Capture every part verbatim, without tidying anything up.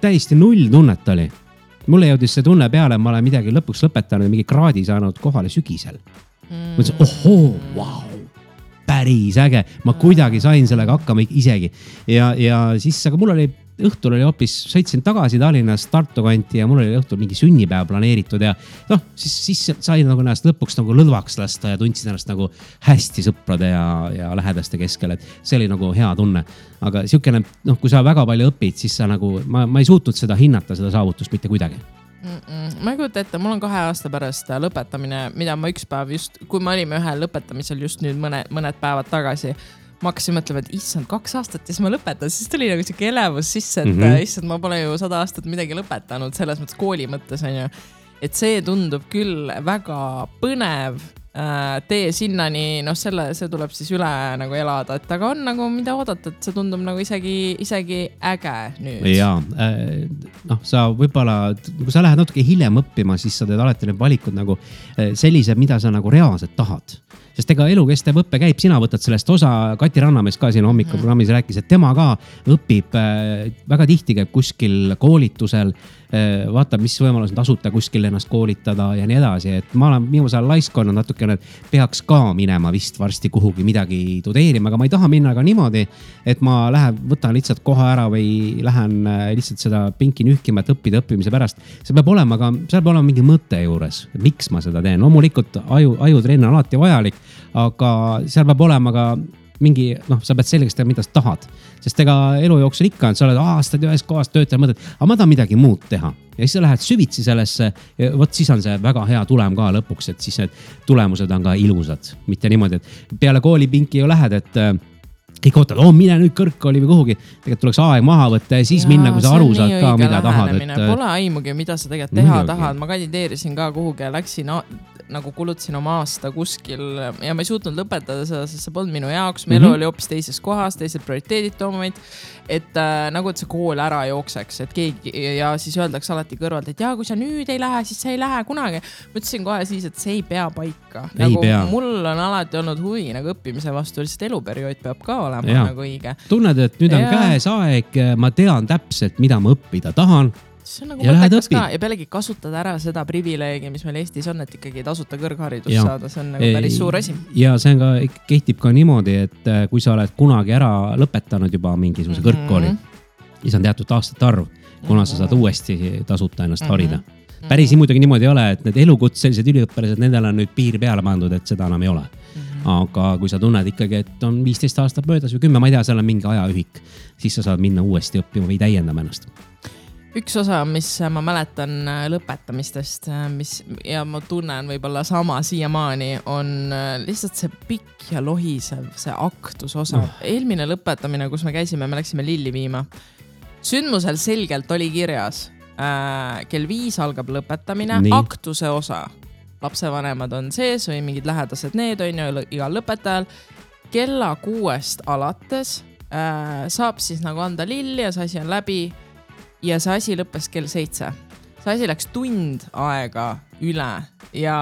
täiesti null tunnet oli. Mulle jõudis see tunne peale, ma olen midagi lõpuks lõpetanud ja mingi kraadi saanud kohale sügisel. Mm. Mõtlesin, ohoo, wow, päris äge. Ma kuidagi sain sellega hakkama isegi. Ja, ja siis, aga mul oli, õhtul oli hoopis, sõitsin tagasi Tallinnas Tartu kanti ja mul oli õhtul mingi sünnipäev planeeritud ja noh, siis, siis sain nagu ennast lõpuks nagu lõdvaks lasta ja tundsin ennast nagu hästi sõprade ja, ja lähedaste keskel, et see oli nagu hea tunne. Aga siukene, noh, kui sa väga palju õpid, siis sa nagu, ma, ma ei suutnud seda hinnata, seda saavutust mitte kuidagi. Mm-mm. Ma ei kujuta ette, mul on kahe aasta pärast lõpetamine, mida ma üks päev just, kui me olime ühel lõpetamisel just nüüd mõne, mõned päevad tagasi, ma hakkasin mõtlema, et issand, kaks aastat ja siis ma lõpetan, siis tuli nagu siuke elevus sisse, et mm-hmm. issand, ma pole ju sada aastat midagi lõpetanud, selles mõttes kooli mõttes on ju. Et see tundub küll väga põnev äh, tee sinnani, noh selle, see tuleb siis üle nagu elada, et aga on nagu mida oodata, et see tundub nagu isegi, isegi äge nüüd. Jaa, äh, noh, sa võibolla, kui sa lähed natuke hiljem õppima, siis sa teed alati need valikud nagu sellise, mida sa nagu reaalselt tahad. Sest ega elukestev õppe käib, sina võtad sellest osa, Kati Rannamees ka siin hommikuprogrammis rääkis, et tema ka õpib väga tihti käib kuskil koolitusel, vaatab, mis võimalus on tasuta kuskil ennast koolitada ja nii edasi, et ma olen viimasel laiskonna natukene, et peaks ka minema vist varsti kuhugi midagi tudeerima, aga ma ei taha minna ka niimoodi, et ma lähen, võtan lihtsalt koha ära või lähen lihtsalt seda pinki nühkima, et õppida õppimise pärast. See peab olema, aga seal peab olema mingi mõte juures, miks ma seda teen. Loomulikult aju, ajutrenn on alati vajalik, aga seal peab olema ka mingi, noh, sa pead selgeks teha, mida sa tahad. Sest ega elu jooksul ikka on, sa oled aastad ühes kohas töötajal mõtled, aga ma tahan midagi muud teha. Ja siis sa lähed süvitsi sellesse ja võt siis on see väga hea tulem ka lõpuks, et siis need tulemused on ka ilusad. Mitte niimoodi, et peale koolipinki ju lähed, et kõik ootad, oo, mine nüüd kõrgkooli või kuhugi. Tegelikult tuleks aeg maha võtta ja siis ja, minna, kui sa aru saad ka, mida tahad. Et... Pole aimugi, mida sa tegelikult teha muidugi. Tahad. Ma kandideerisin ka kuhugi ja läksin nagu kulutasin oma aasta kuskil ja ma ei suutnud lõpetada seda, sest see polnud minu jaoks. Meil mm-hmm. oli hoopis teises kohas, teised prioriteedid toomid, et äh, nagu et see kool ära jookseks, et keegi ja siis öeldakse alati kõrvalt, et jaa, kui sa nüüd ei lähe, siis sa ei lähe kunagi. Ma ütlesin kohe siis, et see ei pea paika. Ei nagu pea. Mul on alati olnud huvi nagu õppimise vastu, lihtsalt eluperiood peab ka olema ja. Nagu õige. Tunned, et nüüd on ja. Käes aeg, ma tean täpselt, mida ma õppida tahan. See on nagu mõttekas ka ja pealegi kasutada ära seda privileegi, mis meil Eestis on, et ikkagi tasuta kõrgharidus ja. Saada. See on nagu päris suur asi. Ja see on ka, kehtib ka niimoodi, et kui sa oled kunagi ära lõpetanud juba mingisuguse mm-hmm. kõrgkooli, siis on teatud aastate arv, kuna sa saad uuesti tasuta ennast harida. Mm-hmm. Päris muidugi niimoodi ei ole, et need elukutselised üliõppilased, nendel on nüüd piir peale pandud, et seda enam ei ole. Mm-hmm. Aga kui sa tunned ikkagi, et on viisteist aastat möödas või kümme, ma ei tea, seal on mingi ajaühik, siis sa saad minna uuesti õppima või täiendama ennast. Üks osa, mis ma mäletan lõpetamistest, mis, ja ma tunnen võib-olla sama siiamaani, on lihtsalt see pikk ja lohisev, see aktus osa. Oh. Eelmine lõpetamine, kus me käisime, me läksime lilli viima. Sündmusel selgelt oli kirjas, äh, kell viis algab lõpetamine, nii. Aktuse osa. Lapsevanemad on sees või mingid lähedased need on ju igal lõpetajal. Kella kuuest alates äh, saab siis nagu anda lilli ja see asi on läbi. Ja see asi lõppes kell seitse. See asi läks tund aega üle ja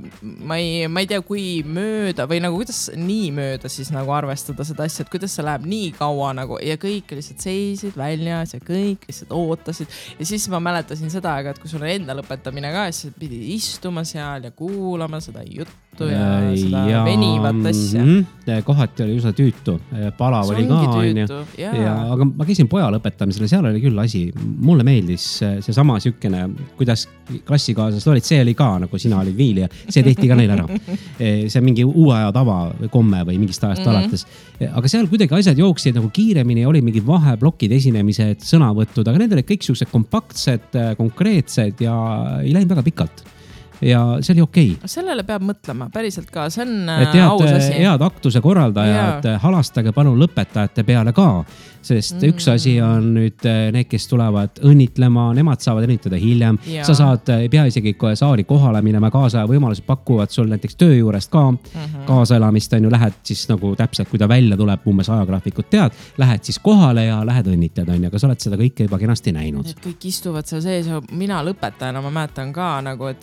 ma ei, ma ei tea, kui mööda või nagu kuidas nii mööda siis nagu arvestada seda asja, et kuidas see läheb nii kaua nagu ja kõik lihtsalt seisid väljas ja kõik lihtsalt ootasid. Ja siis ma mäletasin seda aega, et kui sul on enda lõpetamine ka, siis pidi istuma seal ja kuulama seda juttu ja, ja seda ja, venivat asja. Mm-hmm. Kohati oli üsna tüütu. Palav oli ka. Tüütu, ja. Ja, aga ma käisin poja lõpetamisele, seal oli küll asi. Mulle meeldis see sama sükene, kuidas klassikaaslased olid, see oli ka, nagu sina olid viil ja see tehti ka neil ära. See on mingi uue aja tava või komme või mingist ajast mm-hmm. alates. Aga seal kuidagi asjad jooksid nagu kiiremini, oli mingid vaheblokid, esinemised, sõnavõtud, aga need olid kõik sellised kompaktsed, konkreetsed ja ei läinud väga pikalt. Ja see oli okei. Okay. Sellele peab mõtlema, päriselt ka, see on et aus asi. Head aktuse korraldajad, yeah. halastage palun lõpetajate peale ka, sest mm. üks asi on nüüd need, kes tulevad õnnitlema, nemad saavad õnnitleda hiljem. Yeah. Sa saad, ei pea isegi saali kohale minema, kaasa võimalused pakuvad sul näiteks töö juurest ka mm-hmm. kaasaelamist, on ju, lähed siis nagu täpselt, kui ta välja tuleb, umbes ajagraafikut tead, lähed siis kohale ja lähed õnnitled, on ju, aga sa oled seda kõike juba kenasti näinud. Et kõik istuvad seal sees ja mina lõpetajana, ma mäletan ka nagu, et, et see peaks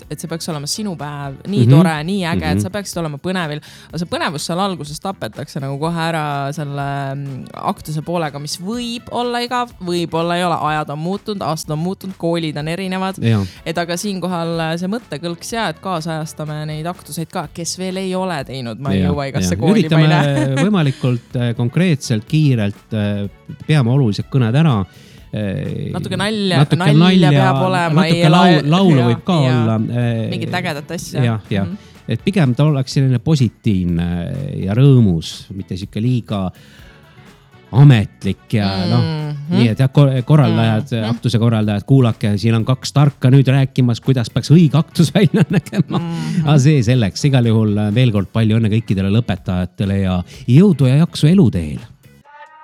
peaks olema sinu päev, nii Mhm. tore, nii äge, et Mhm. sa peaksid olema põnevil. Aga see põnevus seal alguses tapetakse nagu kohe ära selle mm, aktuse poolega, mis võib olla igav, võib olla ei ole, ajad on muutunud, aastad on muutunud, koolid on erinevad. Ja. Et aga siinkohal see mõttekõlks ja, et kaasajastame neid aktuseid ka, kes veel ei ole teinud, ma ei Ja, jõua igasse ja. kooli, ma ei näe. Üritame võimalikult äh, konkreetselt, kiirelt äh, peame olulised kõned ära. Natuke nalja, natuke nalja, nalja peab olema. Natuke laul, laulu võib ka ja, olla. Mingit ägedat asja. Jah, jah. Mm. Et pigem ta oleks selline positiivne ja rõõmus, mitte siuke liiga ametlik ja mm -hmm. noh, nii et jah, korraldajad mm, -hmm. aktuse korraldajad, kuulake, siin on kaks tarka nüüd rääkimas, kuidas peaks õige aktus välja nägema mm. -hmm. Aga see selleks, igal juhul veel kord palju õnne kõikidele lõpetajatele ja jõudu ja jaksu eluteel.